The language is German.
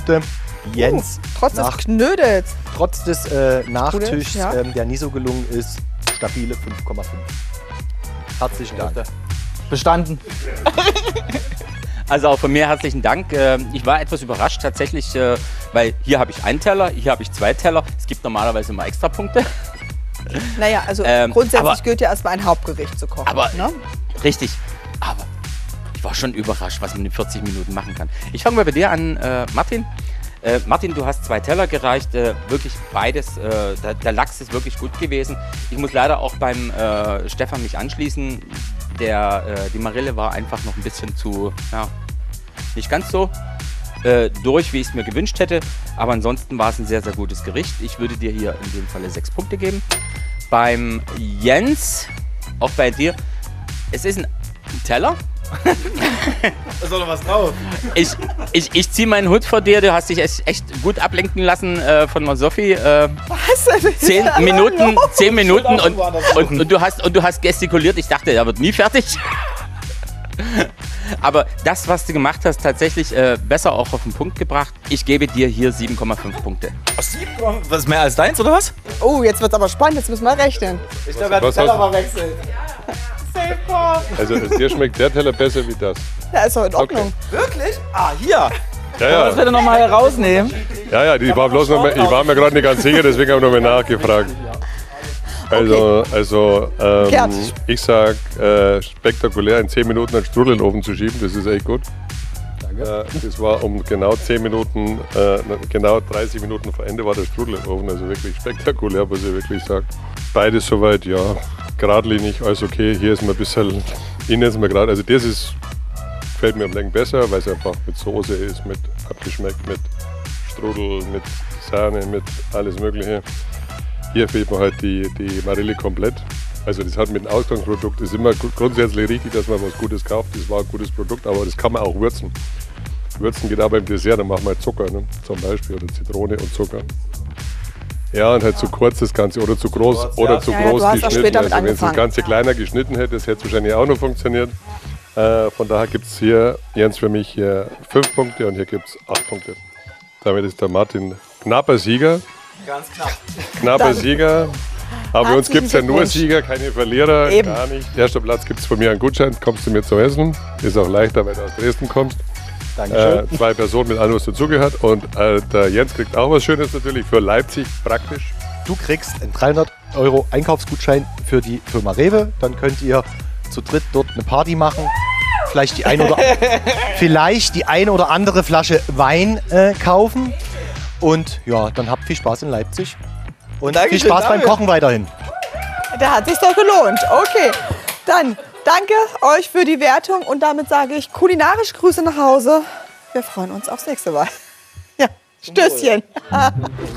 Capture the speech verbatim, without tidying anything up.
Punkte. Jens, uh, trotz nach, des Knödels. Trotz des äh, Nachtischs, ja. ähm, der nie so gelungen ist, stabile fünf Komma fünf. Herzlichen Dank. Bestanden. Also auch von mir herzlichen Dank. Ich war etwas überrascht tatsächlich, weil hier habe ich einen Teller, hier habe ich zwei Teller. Es gibt normalerweise immer Extrapunkte. Naja, also ähm, grundsätzlich aber, gilt ja erstmal ein Hauptgericht zu kochen. Aber, ne? Richtig. Aber ich war schon überrascht, was man in vierzig Minuten machen kann. Ich fange mal bei dir an, äh, Martin. Äh, Martin, du hast zwei Teller gereicht, äh, wirklich beides, äh, der, der Lachs ist wirklich gut gewesen. Ich muss leider auch beim äh, Stefan mich anschließen, der, äh, die Marille war einfach noch ein bisschen zu, ja, nicht ganz so äh, durch, wie ich es mir gewünscht hätte, aber ansonsten war es ein sehr, sehr gutes Gericht. Ich würde dir hier in dem Falle sechs Punkte geben. Beim Jens, auch bei dir, es ist ein Teller. Da ist doch noch was drauf. Ich, ich, ich ziehe meinen Hut vor dir. Du hast dich echt, echt gut ablenken lassen äh, von der Sophie. Äh, was? Zehn Minuten, zehn Minuten und, und, und, du hast, und du hast gestikuliert. Ich dachte, er wird nie fertig. Aber das, was du gemacht hast, tatsächlich äh, besser auch auf den Punkt gebracht. Ich gebe dir hier sieben Komma fünf Punkte. sieben Komma fünf? Was ist mehr als deins, oder was? Oh, jetzt wird's aber spannend. Jetzt müssen wir rechnen. Ich glaube, er hat den Teller mal wechseln. Also dir schmeckt der Teller besser wie das? Ja, ist doch in Ordnung. Okay. Wirklich? Ah, hier. Ja, ja. Das bitte noch mal herausnehmen. Ja, ja, die war bloß noch mal, ich war mir gerade nicht ganz sicher, deswegen habe ich noch mal nachgefragt. Also, also ähm, ich sag, äh, spektakulär in zehn Minuten einen Strudel in den Ofen zu schieben, das ist echt gut. Danke. Äh, das war um genau zehn Minuten, äh, genau dreißig Minuten vor Ende war der Strudel im Ofen, also wirklich spektakulär, muss ich wirklich sagen. Beides soweit, ja, geradlinig, alles okay. Hier ist mir ein bisschen, innen ist mir gerade, also das ist, gefällt mir am Längen besser, weil es einfach mit Soße ist, mit abgeschmeckt, mit Strudel, mit Sahne, mit alles Mögliche. Hier fehlt mir halt die, die Marille komplett. Also das hat mit dem Ausgangsprodukt, ist immer grundsätzlich richtig, dass man was Gutes kauft. Das war ein gutes Produkt, aber das kann man auch würzen. Würzen geht aber im Dessert, dann machen wir halt Zucker, ne? Zum Beispiel, oder Zitrone und Zucker. Ja, und halt zu kurz das Ganze oder zu groß, kurz, oder ja. zu ja, groß ja, geschnitten. Also wenn es das Ganze kleiner geschnitten hätte, das hätte wahrscheinlich auch noch funktioniert. Äh, von daher gibt es hier, Jens, für mich hier fünf Punkte und hier gibt es acht Punkte. Damit ist der Martin knapper Sieger. Ganz knapp. Knapper Dann Sieger. Aber bei uns gibt es ja nur Sieger, keine Verlierer, Eben. gar nicht. Erster Platz gibt es von mir einen Gutschein, kommst du mir zum Essen. Ist auch leichter, weil du aus Dresden kommst. Dankeschön. Äh, zwei Personen mit allem, was dazugehört. Und äh, der Jens kriegt auch was Schönes natürlich für Leipzig praktisch. Du kriegst einen dreihundert Euro Einkaufsgutschein für die Firma Rewe. Dann könnt ihr zu dritt dort eine Party machen. Vielleicht die eine oder, vielleicht die eine oder andere Flasche Wein äh, kaufen. Und ja, dann habt viel Spaß in Leipzig. Und Dankeschön, viel Spaß beim danke. Kochen weiterhin. Der hat sich doch gelohnt. Okay, dann danke euch für die Wertung und damit sage ich kulinarisch Grüße nach Hause. Wir freuen uns aufs nächste Mal. Ja, Stößchen.